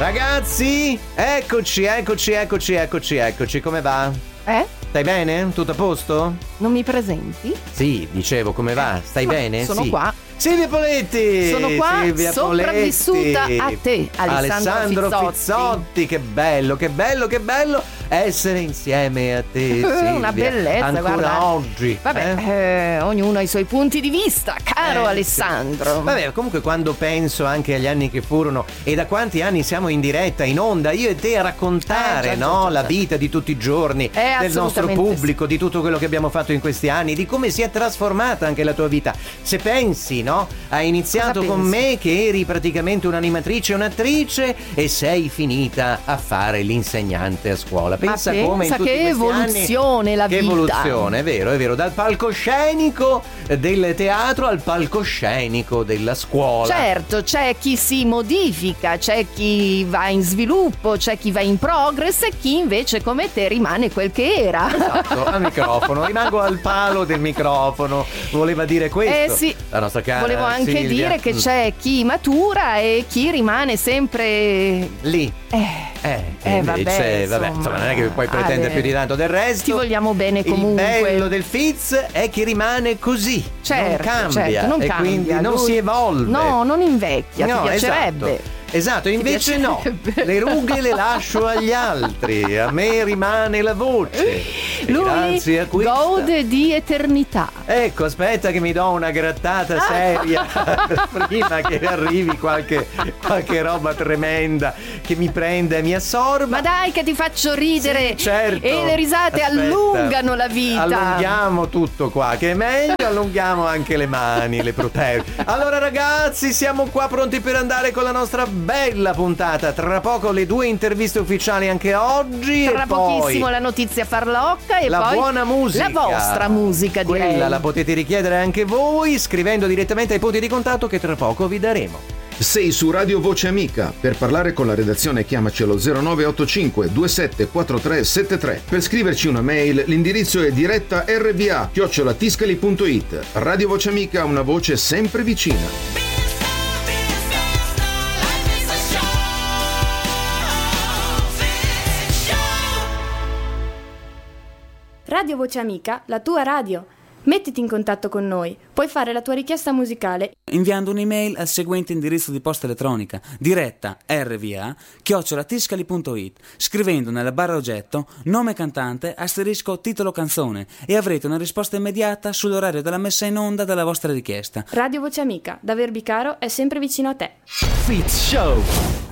Ragazzi, eccoci, come va? Stai bene? Tutto a posto? Non mi presenti? Sì, dicevo, come va? Stai bene? Sono sì. qua. Silvia Poletti! Sono qua, Silvia sopravvissuta Poletti. a te, Alessandro Fizzotti. Che bello essere insieme a te, Silvia. Una bellezza, ancora guarda. oggi. Vabbè, ognuno ha i suoi punti di vista, caro Alessandro. Sì. Vabbè, comunque quando penso anche agli anni che furono e da quanti anni siamo in diretta, in onda, io e te a raccontare, la vita di tutti i giorni, del nostro pubblico, di tutto quello che abbiamo fatto in questi anni, di come si è trasformata anche la tua vita. Se pensi, hai iniziato con me che eri praticamente un'animatrice, un'attrice e sei finita a fare l'insegnante a scuola. Pensa come in tutti che evoluzione anni, la vita. Che evoluzione, è vero, dal palcoscenico del teatro al palcoscenico della scuola. Certo, c'è chi si modifica, c'è chi va in sviluppo, c'è chi va in progress e chi invece come te rimane quel che era. Esatto, al microfono, rimango al palo del microfono. Voleva dire questo. Sì. La nostra cara Volevo anche Silvia. dire che c'è chi matura e chi rimane sempre lì. Invece, vabbè, insomma, non è che puoi pretendere più di tanto del resto. Ti vogliamo bene comunque. Il bello del Fizz è che rimane così. Certo, non cambia. non e cambia. Quindi non si evolve. No, non invecchia, ti piacerebbe. Esatto, invece no, le rughe le lascio agli altri, a me rimane la voce. Lui gode di eternità. Ecco, aspetta che mi do una grattata seria prima che arrivi qualche roba tremenda che mi prenda e mi assorba. Ma dai che ti faccio ridere, sì, certo. E le risate allungano la vita. Allunghiamo tutto qua, che è meglio, allunghiamo anche le mani, le protervi. Allora ragazzi, siamo qua pronti per andare con la nostra bella puntata. Tra poco le 2 interviste ufficiali anche oggi. Tra e pochissimo poi la notizia farlocca e la poi buona musica. La vostra musica, direi. Quella la potete richiedere anche voi scrivendo direttamente ai punti di contatto che tra poco vi daremo. Sei su Radio Voce Amica. Per parlare con la redazione chiamacelo 0985 274373. Per scriverci una mail l'indirizzo è diretta rva@tiscali.it. Radio Voce Amica, una voce sempre vicina. Radio Voce Amica, la tua radio. Mettiti in contatto con noi. Puoi fare la tua richiesta musicale inviando un'email al seguente indirizzo di posta elettronica: diretta rva@tiscali.it, scrivendo nella barra oggetto nome cantante * titolo canzone e avrete una risposta immediata sull'orario della messa in onda della vostra richiesta. Radio Voce Amica, da Verbicaro è sempre vicino a te. Fizz Show.